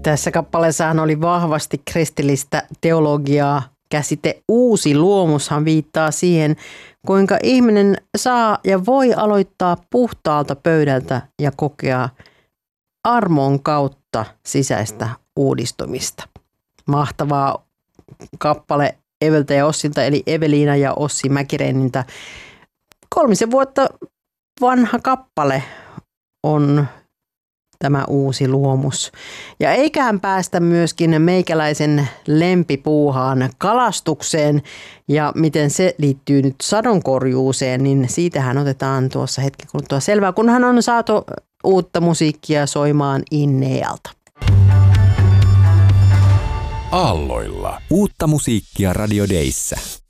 Tässä kappaleessahan oli vahvasti kristillistä teologiaa. Käsite uusi luomushan viittaa siihen, kuinka ihminen saa ja voi aloittaa puhtaalta pöydältä ja kokea armon kautta sisäistä uudistumista. Mahtavaa kappale Eveltä ja Ossilta, eli Eveliina ja Ossi Mäkireinintä. 3 vuotta vanha kappale on tämä uusi luomus. Ja eiköhän päästä myöskin meikäläisen lempipuuhaan kalastukseen ja miten se liittyy nyt sadonkorjuuseen, niin siitähän otetaan tuossa hetki kuluttua selvää, kunhan on saatu uutta musiikkia soimaan Innealta. Aalloilla. Uutta musiikkia Radio Dayssä.